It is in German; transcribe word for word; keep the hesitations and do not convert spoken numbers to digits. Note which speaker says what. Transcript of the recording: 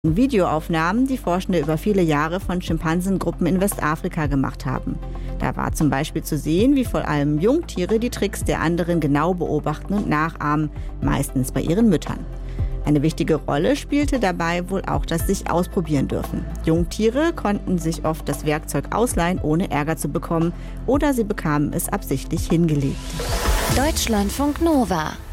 Speaker 1: Videoaufnahmen, die Forschende über viele Jahre von Schimpansengruppen in Westafrika gemacht haben. Da war zum Beispiel zu sehen, wie vor allem Jungtiere die Tricks der anderen genau beobachten und nachahmen, meistens bei ihren Müttern. Eine wichtige Rolle spielte dabei wohl auch das sich ausprobieren dürfen. Jungtiere konnten sich oft das Werkzeug ausleihen, ohne Ärger zu bekommen, oder sie bekamen es absichtlich hingelegt.
Speaker 2: Deutschlandfunk Nova